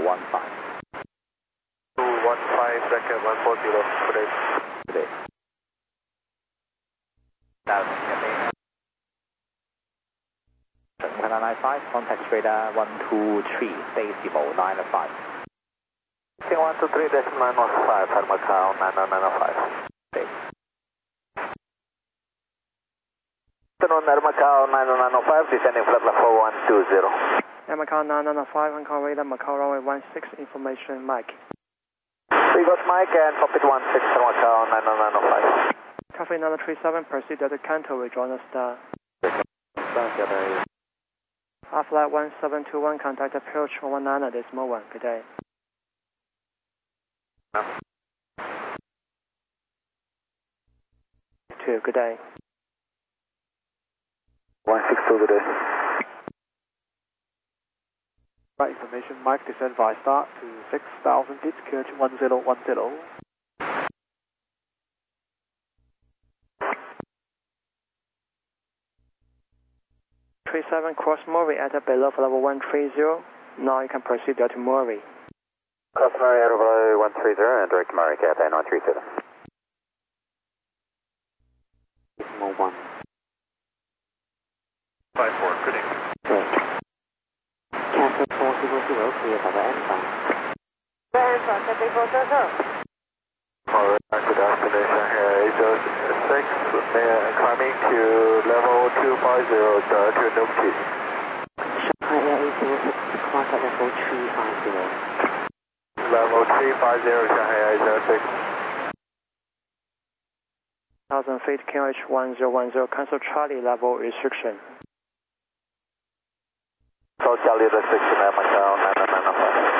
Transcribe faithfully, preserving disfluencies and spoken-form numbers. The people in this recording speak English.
one five. two one five, bracket one four zero, good day. Good day. nine nine five, contact radar one two three, decimal nine five. one two three, decimal nine five, for Macau nine nine five. Okay. Afternoon, Air Macau nine nine five, descending flight level four one two zero. Air Macau nine nine five, Hong Kong radar, Macau runway one six, information Mike. We got Mike and cockpit one six, Air Macau nine nine five. Coffee number three seven, proceed to Canto, rejoin the star. Our flight one seven two one, contact approach one one nine at this moment. Good day. Two, good day. one six two, good day. Right information, Mike, descend via start to six thousand feet, security one zero one zero. three seven, cross Murray at below level one three zero. Now you can proceed to Murray. Cross Murray at below one three zero and direct Murray Cat nine three seven. one. five four, good day. Cancel four zero zero, clear for the N five. Alright, good afternoon, Shanghai Asia six, climbing to level two five zero, direct to Newquay. Shanghai Air eight zero six, contact level three five zero. Level three five zero, Shanghai Asia six. one thousand feet, K H one zero one zero, cancel Charlie level restriction. So Charlie restriction at Macau